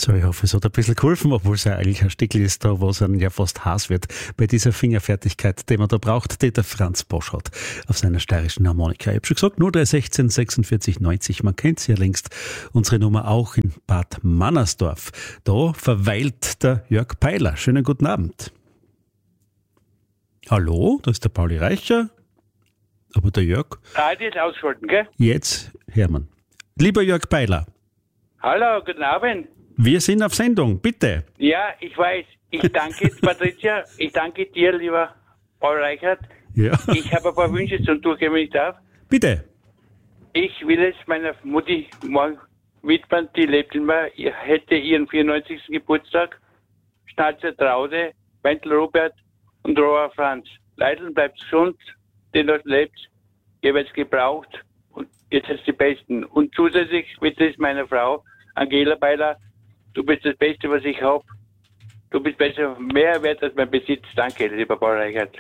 So, ich hoffe, es hat ein bisschen geholfen, obwohl es ja eigentlich ein Stickel ist, da wo es dann ja fast heiß wird bei dieser Fingerfertigkeit, die man da braucht, die der Franz Bosch hat auf seiner steirischen Harmonika. Ich habe schon gesagt, 0316 46 90, man kennt sie ja längst, unsere Nummer auch in Bad Mannersdorf. Da verweilt der Jörg Peiler. Schönen guten Abend. Hallo, da ist der Pauli Reicher, aber der Jörg... Radio ist ausgeschalten, gell? Jetzt, Hermann. Lieber Jörg Peiler. Hallo, guten Abend. Wir sind auf Sendung, bitte. Ja, ich weiß. Ich danke Patricia, ich danke dir, lieber Paul Reichert. Ja. Ich habe ein paar Wünsche zum Durchgeben, wenn ich darf. Bitte. Ich will es meiner Mutti morgen widmen, die lebt immer, hätte ihren 94. Geburtstag. Schnalzer Traude, Wendel Robert und Rohr Franz. Leidl bleibt gesund, den dort lebt, jeweils gebraucht und jetzt ist die Besten. Und zusätzlich bitte es meiner Frau, Angela Peiler, du bist das Beste, was ich habe. Du bist besser, mehr wert als mein Besitz. Danke, lieber Paul Reichert.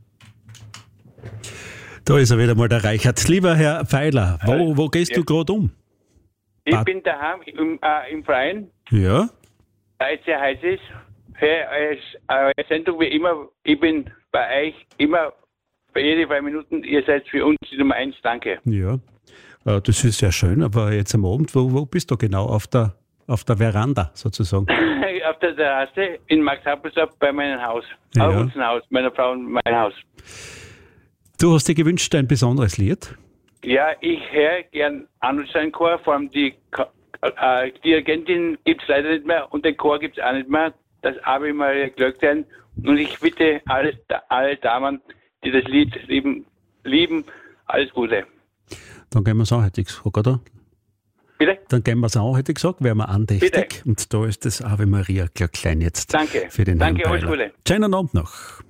Da ist er wieder mal, der Reichert. Lieber Herr Peiler, wo gehst du gerade um? Ich bin daheim im Freien, Ja? da es sehr heiß ist. Für eine Sendung wie immer, ich bin bei euch immer bei jede 2 Minuten. Ihr seid für uns die Nummer 1. Danke. Ja. Das ist sehr schön, aber jetzt am Abend, wo bist du genau? Auf der Veranda sozusagen? Auf der Terrasse in Max-Happelsdorf bei meinem Haus. Ja. Auf unserem Haus, meiner Frau und mein Haus. Du hast dir gewünscht ein besonderes Lied? Ja, ich höre gern Anrufsteinchor, vor allem die Dirigentin gibt es leider nicht mehr und den Chor gibt es auch nicht mehr. Das Ave Maria Glöcklein. Und ich bitte alle Damen, die das Lied lieben, alles Gute. Dann gehen wir es an, hätte ich gesagt, oder? Bitte? Dann gehen wir es an, hätte ich gesagt, wären wir andächtig. Bitte. Und da ist das Ave Maria Glöcklein jetzt Danke. für den Danke, Herrn alles Peiler. Gute. Schönen Abend noch.